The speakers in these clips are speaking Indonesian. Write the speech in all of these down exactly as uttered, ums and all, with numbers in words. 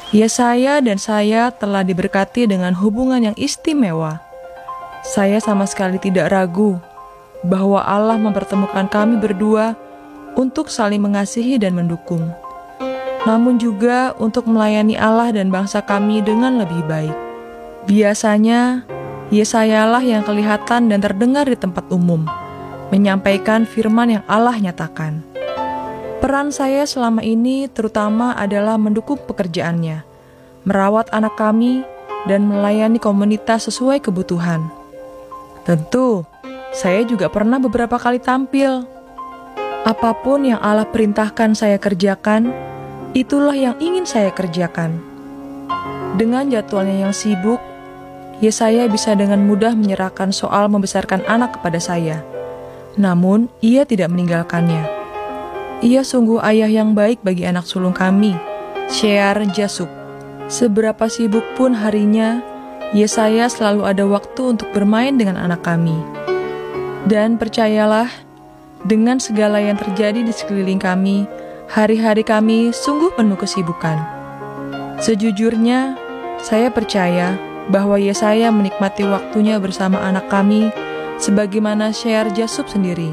Yesaya dan saya telah diberkati dengan hubungan yang istimewa. Saya sama sekali tidak ragu bahwa Allah mempertemukan kami berdua untuk saling mengasihi dan mendukung, namun juga untuk melayani Allah dan bangsa kami dengan lebih baik. Biasanya, Yesayalah yang kelihatan dan terdengar di tempat umum, menyampaikan firman yang Allah nyatakan. Peran saya selama ini terutama adalah mendukung pekerjaannya, merawat anak kami, dan melayani komunitas sesuai kebutuhan. Tentu, saya juga pernah beberapa kali tampil. Apapun yang Allah perintahkan saya kerjakan, itulah yang ingin saya kerjakan. Dengan jadwalnya yang sibuk, Yesaya bisa dengan mudah menyerahkan soal membesarkan anak kepada saya. Namun, ia tidak meninggalkannya. Ia sungguh ayah yang baik bagi anak sulung kami, Shear Jashub. Seberapa sibuk pun harinya, Yesaya selalu ada waktu untuk bermain dengan anak kami. Dan percayalah, dengan segala yang terjadi di sekeliling kami, hari-hari kami sungguh penuh kesibukan. Sejujurnya, saya percaya bahwa Yesaya menikmati waktunya bersama anak kami sebagaimana Shear Jashub sendiri.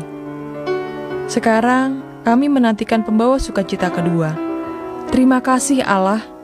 Sekarang, kami menantikan pembawa sukacita kedua. Terima kasih Allah